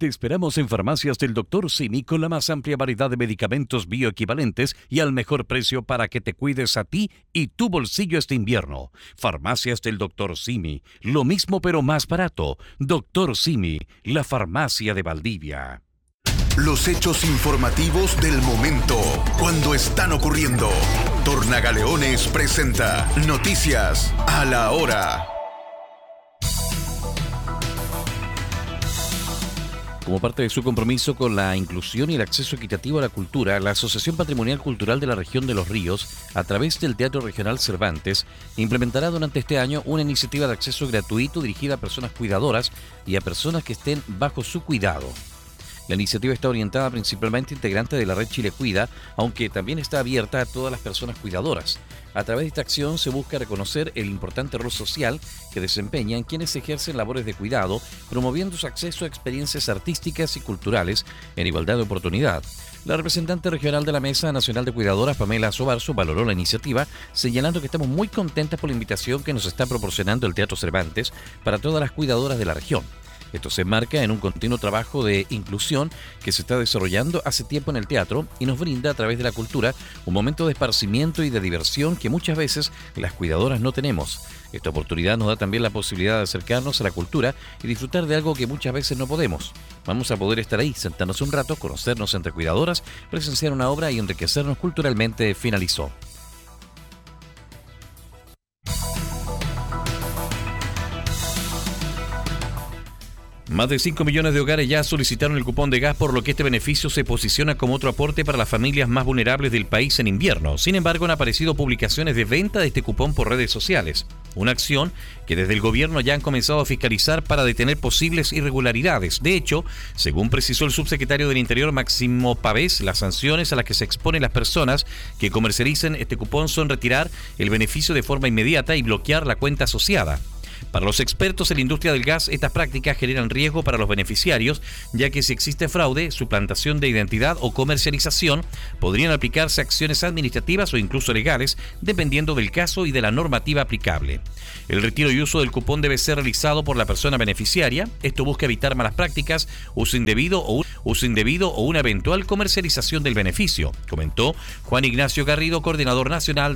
Te esperamos en Farmacias del Dr. Simi con la más amplia variedad de medicamentos bioequivalentes y al mejor precio para que te cuides a ti y tu bolsillo este invierno. Farmacias del Dr. Simi, lo mismo pero más barato. Dr. Simi, la farmacia de Valdivia. Los hechos informativos del momento, cuando están ocurriendo. Tornagaleones presenta Noticias a la Hora. Como parte de su compromiso con la inclusión y el acceso equitativo a la cultura, la Asociación Patrimonial Cultural de la Región de los Ríos, a través del Teatro Regional Cervantes, implementará durante este año una iniciativa de acceso gratuito dirigida a personas cuidadoras y a personas que estén bajo su cuidado. La iniciativa está orientada principalmente a integrantes de la red Chile Cuida, aunque también está abierta a todas las personas cuidadoras. A través de esta acción se busca reconocer el importante rol social que desempeñan quienes ejercen labores de cuidado, promoviendo su acceso a experiencias artísticas y culturales en igualdad de oportunidad. La representante regional de la Mesa Nacional de Cuidadoras, Pamela Sobarzo, valoró la iniciativa, señalando que estamos muy contentas por la invitación que nos está proporcionando el Teatro Cervantes para todas las cuidadoras de la región. Esto se enmarca en un continuo trabajo de inclusión que se está desarrollando hace tiempo en el teatro y nos brinda a través de la cultura un momento de esparcimiento y de diversión que muchas veces las cuidadoras no tenemos. Esta oportunidad nos da también la posibilidad de acercarnos a la cultura y disfrutar de algo que muchas veces no podemos. Vamos a poder estar ahí, sentarnos un rato, conocernos entre cuidadoras, presenciar una obra y enriquecernos culturalmente, finalizó. Más de 5 millones de hogares ya solicitaron el cupón de gas, por lo que este beneficio se posiciona como otro aporte para las familias más vulnerables del país en invierno. Sin embargo, han aparecido publicaciones de venta de este cupón por redes sociales. Una acción que desde el gobierno ya han comenzado a fiscalizar para detener posibles irregularidades. De hecho, según precisó el subsecretario del Interior, Máximo Pavés, las sanciones a las que se exponen las personas que comercialicen este cupón son retirar el beneficio de forma inmediata y bloquear la cuenta asociada. Para los expertos en la industria del gas, estas prácticas generan riesgo para los beneficiarios, ya que si existe fraude, suplantación de identidad o comercialización, podrían aplicarse acciones administrativas o incluso legales, dependiendo del caso y de la normativa aplicable. El retiro y uso del cupón debe ser realizado por la persona beneficiaria. Esto busca evitar malas prácticas, uso indebido o una eventual comercialización del beneficio, comentó Juan Ignacio Garrido, coordinador nacional